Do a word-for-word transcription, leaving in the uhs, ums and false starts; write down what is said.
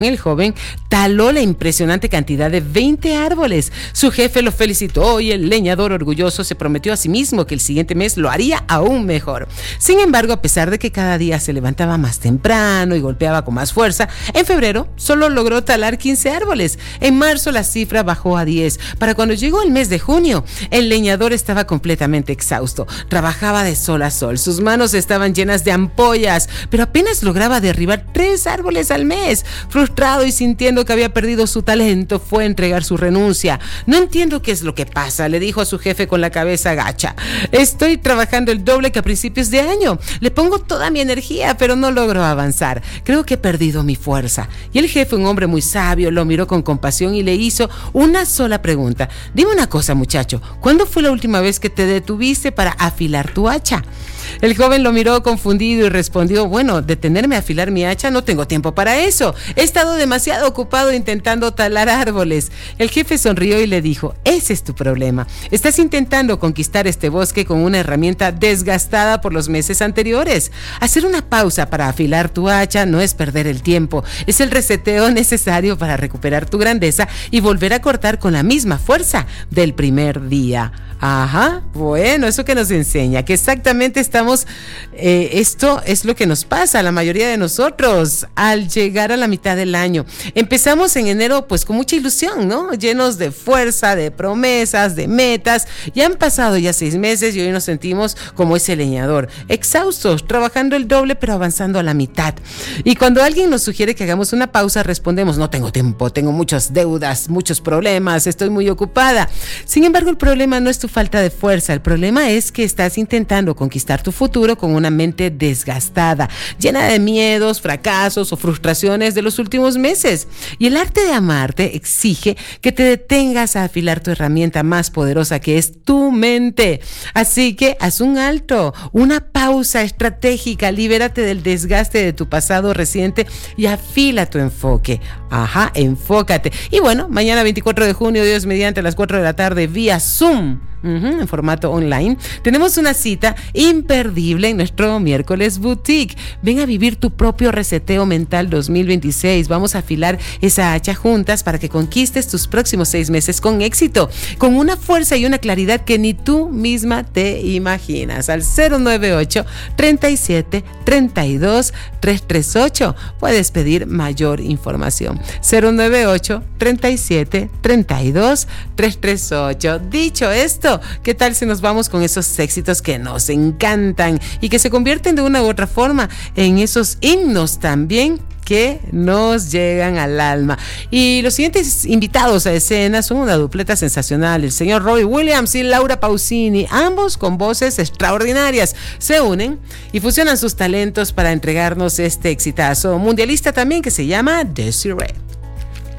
El joven taló la impresionante cantidad de veinte árboles. Su jefe lo felicitó y el leñador orgulloso se prometió a sí mismo que el siguiente mes lo haría aún mejor. Sin embargo, a pesar de que cada día se levantaba más temprano y golpeaba con más fuerza, en febrero solo logró talar quince árboles. En marzo la cifra bajó a diez. Para cuando llegó el mes de junio, el leñador estaba completamente exhausto. Trabajaba de sol a sol. Sus manos estaban llenas de ampollas, pero apenas lograba derribar tres árboles al mes. Frustrado y sintiendo que había perdido su talento, fue a entregar su renuncia. No entiendo qué es lo que pasa, le dijo a su jefe con la cabeza gacha. Estoy trabajando el doble que a principios de año. Le pongo toda mi energía, pero no logro avanzar. Creo que he perdido mi fuerza. Y el jefe, un hombre muy sabio, lo miró con compasión y le hizo una sola pregunta. Dime una cosa, muchacho, ¿cuándo fue la última vez que te detuviste para afilar tu hacha? El joven lo miró confundido y respondió, bueno, detenerme a afilar mi hacha, no tengo tiempo para eso. He estado demasiado ocupado intentando talar árboles. El jefe sonrió y le dijo, ese es tu problema. Estás intentando conquistar este bosque con una herramienta desgastada por los meses anteriores. Hacer una pausa para afilar tu hacha no es perder el tiempo. Es el reseteo necesario para recuperar tu grandeza y volver a cortar con la misma fuerza del primer día. Ajá, bueno, eso que nos enseña, que exactamente estamos, eh, esto es lo que nos pasa a la mayoría de nosotros al llegar a la mitad del año. Empezamos en enero pues con mucha ilusión, ¿no? Llenos de fuerza, de promesas, de metas. Ya han pasado ya seis meses y hoy nos sentimos como ese leñador, exhaustos, trabajando el doble pero avanzando a la mitad. Y cuando alguien nos sugiere que hagamos una pausa, respondemos, no tengo tiempo, tengo muchas deudas, muchos problemas, estoy muy ocupada. Sin embargo, el problema no es tu falta de fuerza, el problema es que estás intentando conquistar tu futuro con una mente desgastada, llena de miedos, fracasos o frustraciones de los últimos meses. Y el arte de amarte exige que te detengas a afilar tu herramienta más poderosa, que es tu mente. Así que haz un alto, una pausa estratégica, libérate del desgaste de tu pasado reciente y afila tu enfoque. Ajá, enfócate. Y bueno, mañana veinticuatro de junio, Dios mediante, a las cuatro de la tarde, vía Zoom, Uh-huh, en formato online, tenemos una cita imperdible en nuestro miércoles boutique. Ven a vivir tu propio reseteo mental dos mil veintiséis. Vamos a afilar esa hacha juntas para que conquistes tus próximos seis meses con éxito, con una fuerza y una claridad que ni tú misma te imaginas. Al cero nueve ocho, treinta y siete, treinta y dos, trescientos treinta y ocho puedes pedir mayor información. cero nueve ocho, treinta y siete, treinta y dos, trescientos treinta y ocho. Dicho esto, ¿qué tal si nos vamos con esos éxitos que nos encantan y que se convierten de una u otra forma en esos himnos también que nos llegan al alma? Y los siguientes invitados a escena son una dupleta sensacional, el señor Robbie Williams y Laura Pausini, ambos con voces extraordinarias. Se unen y fusionan sus talentos para entregarnos este exitazo mundialista también que se llama Desiree.